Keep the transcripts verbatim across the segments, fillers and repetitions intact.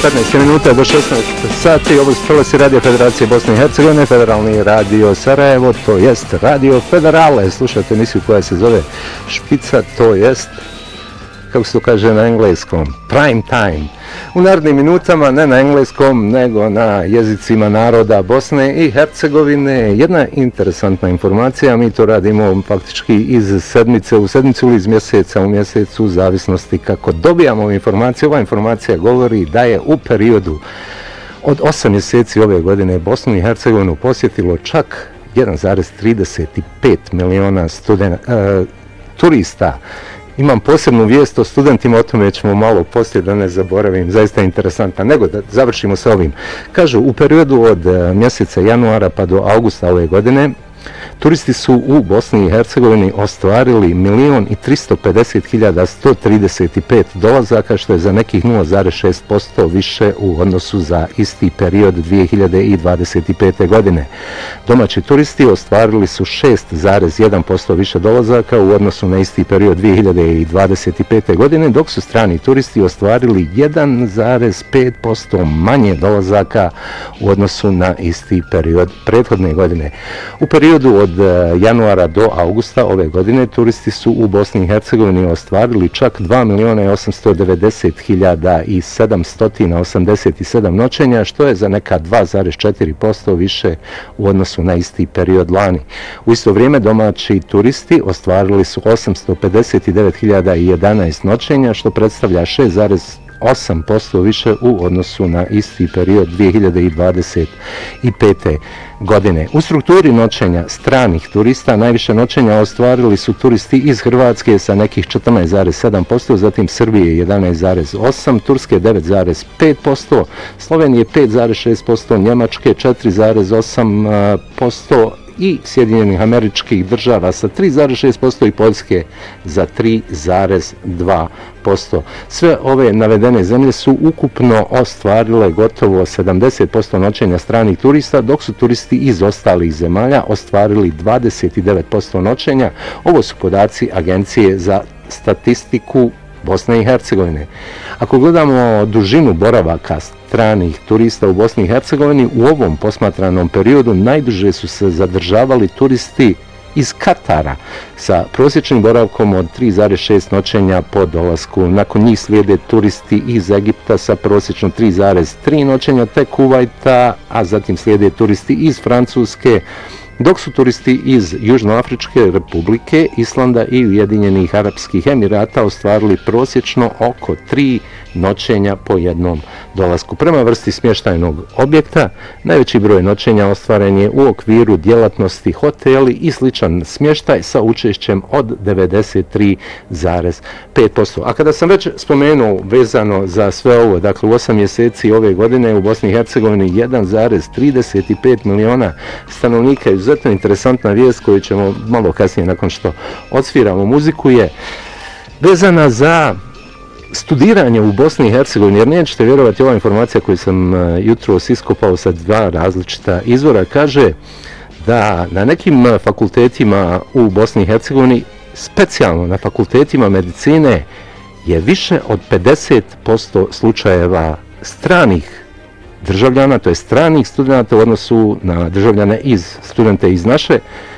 petnaest minuta do šesnaest sati, ovo su Talasi Radio Federacije Bosne i Hercegovine, Federalni radio Sarajevo, to jest Radio Federale. Slušate emisiju koja se zove Špica, to jest, kako se to kaže na engleskom, prime time. U narednim minutama, ne na engleskom, nego na jezicima naroda Bosne i Hercegovine. Jedna interesantna informacija, mi to radimo faktički iz sedmice u sedmicu ili iz mjeseca u mjesecu, u zavisnosti kako dobijamo informaciju. Ova informacija govori da je u periodu od osam mjeseci ove godine Bosnu i Hercegovinu posjetilo čak jedan zarez trideset pet miliona studen, uh, turista. Imam posebnu vijest o studentima, o tome ćemo malo poslije, da ne zaboravim, zaista je interesantna. Nego da završimo sa ovim. Kažu, u periodu od mjeseca januara pa do augusta ove godine, turisti su u Bosni i Hercegovini ostvarili milion i tristo pedeset hiljada sto trideset pet dolazaka, što je za nekih nula zarez šest posto više u odnosu za isti period dvije hiljade dvadeset pete. godine. Domaći turisti ostvarili su šest zarez jedan posto više dolazaka u odnosu na isti period dvije hiljade dvadeset pete. godine, dok su strani turisti ostvarili jedan zarez pet posto manje dolazaka u odnosu na isti period prethodne godine. U periodu od januara do augusta ove godine turisti su u Bosni i Hercegovini ostvarili čak dva miliona osamsto devedeset hiljada sedamsto osamdeset sedam noćenja, što je za neka dva zarez četiri posto više u odnosu na isti period lani. U isto vrijeme domaći turisti ostvarili su osamsto pedeset devet hiljada jedanaest noćenja, što predstavlja šest zarez osam posto više u odnosu na isti period dvije hiljade dvadeset pete. godine. U strukturi noćenja stranih turista najviše noćenja ostvarili su turisti iz Hrvatske sa nekih četrnaest zarez sedam posto, zatim Srbije jedanaest zarez osam posto, Turske devet zarez pet posto, Slovenije pet zarez šest posto, Njemačke četiri zarez osam posto i Sjedinjenih Američkih Država sa tri zarez šest posto i Poljske za tri zarez dva posto. Sve ove navedene zemlje su ukupno ostvarile gotovo sedamdeset posto noćenja stranih turista, dok su turisti iz ostalih zemalja ostvarili dvadeset devet posto noćenja. Ovo su podaci Agencije za statistiku Bosne i Hercegovine. Ako gledamo dužinu boravaka stranih turista u Bosni i Hercegovini, u ovom posmatranom periodu najduže su se zadržavali turisti iz Katara sa prosječnim boravkom od tri zarez šest noćenja po dolasku. Nakon njih slijede turisti iz Egipta sa prosječno tri zarez tri noćenja, te Kuvajta, a zatim slijede turisti iz Francuske, dok su turisti iz Južnoafričke Republike, Islanda i Ujedinjenih Arapskih Emirata ostvarili prosječno oko tri noćenja po jednom dolasku. Prema vrsti smještajnog objekta, najveći broj noćenja ostvaren je u okviru djelatnosti hoteli i sličan smještaj sa učešćem od devedeset tri zarez pet posto. A kada sam već spomenuo vezano za sve ovo, dakle u osam mjeseci ove godine u Bosni i Hercegovini jedan zarez trideset pet miliona stanovnika, izuzetno interesantna vijest koju ćemo malo kasnije nakon što odsviramo muziku je vezana za studiranje u Bosni i Hercegovini, jer nećete vjerovati, ova informacija koju sam jutros iskopao sa dva različita izvora kaže da na nekim fakultetima u Bosni i Hercegovini, specijalno na fakultetima medicine, je više od pedeset posto slučajeva stranih državljana, to je stranih studenta u odnosu na državljane iz studente iz naše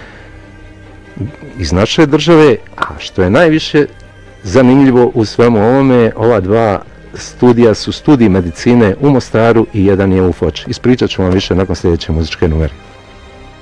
iz naše države, a što je najviše zanimljivo u svemu ovome, ova dva studija su studij medicine u Mostaru i jedan je u Foči. Ispričat ću vam više nakon sljedeće muzičke numere.